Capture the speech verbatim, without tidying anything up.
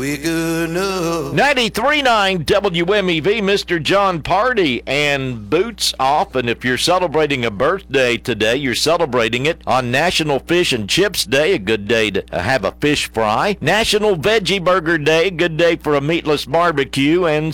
quick enough. ninety-three point nine W M E V, Mister John Party, and Boots Off. And if you're celebrating a birthday today, you're celebrating it on National Fish and Chips Day, a good day to have a fish fry. National Veggie Burger Day, good day for a meatless barbecue. And